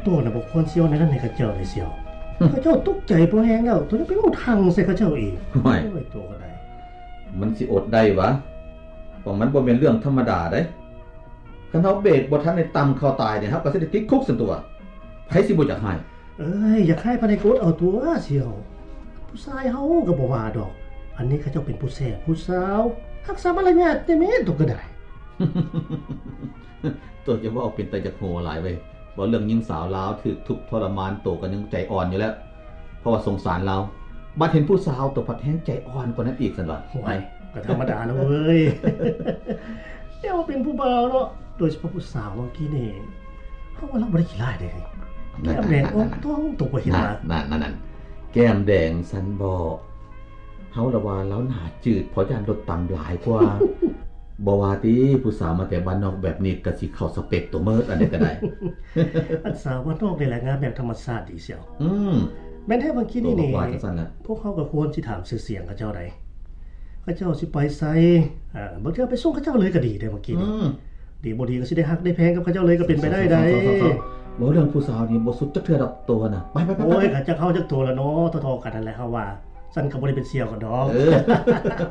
ตัวน่ะบ่ควรเสียวในนั้นให้เขาเจ้าได้เสียวเขาเจ้าตกใจบ่แฮงแล้วตัวนี้ไปเอาทางใส่เขาเจ้าอีกโอ้ยตัวก็ได้มันสิอดได้วะเพราะมันบ่เป็นเรื่องธรรมดาเด้คันเฮาเบรกบ่ทันได้ตำเขาตายเนี่ยครับก็สิได้ติดคุกซั่นตัวไผสิบ่อยากให้อยากให้ปานใดกดเอาตัวเสียวผู้ชายเฮาก็บ่ว่าดอกอันนี้เขาเจ้าเป็นผู้แซ่บผู้สาวรักษามารยาทแต่แม่นตัวก็ได้ตัวจะว่าเอาเป็นตาจักโหหลายเว้ยบ่เรื่องหญิงสาวลาวถูกทุกข์ทรมานตัวก็ยังใจอ่อนอยู่แล้วเพราะว่าสงสารเราบัดเห็นผู้สาวตัวพัดแห้งใจอ่อนกว่านั้นอีกซั่นว่าไอ้ก็ธรรมดาแล้วเว้ยเดี๋ยวเป็นผู้บ่าวเนาะโดยเฉพาะผู้สาวเมื่อกี้นี่เฮาว่าเราบ่ได้ขี้ร้ายเด้แก้มแดงต้องตกบ่เห็นว่านั่นแก้มแดงซั่นบ่เฮาละว่าแล้วหน้าจืดเพราะย่านรถต่ำหลายกว่าบ่ว่าติผู้สาวมาแต่บ้านนอกแบบนี้ก็สิเข้าสเปคตัวเมิดอันนี้ก็ได้อันสาวบ้านนอกนี่แหละงานแบบธรรมชาติดีเสียวแม้นแท้บางทีนี่พวกเขาก็ควรสิถามชื่อเสียงเขาเจ้าใดเขาเจ้าสิไปไสบางเทื่อไปส่งเขาเจ้าเลยก็ดีได้บางทีดีบ่ดีก็สิได้ฮักได้แพงกับเขาเจ้าเลยก็เป็นไปได้บ่เรื่องผู้สาวนี่บ่สุดจักเทื่อดอกตัวน่ะไปๆโอ้ยก็จะเข้าจักตัวละเนาะทอๆกันนั่นแหละเฮาว่าซั่นก็บ่ได้เป็นเสี่ยวกันดอก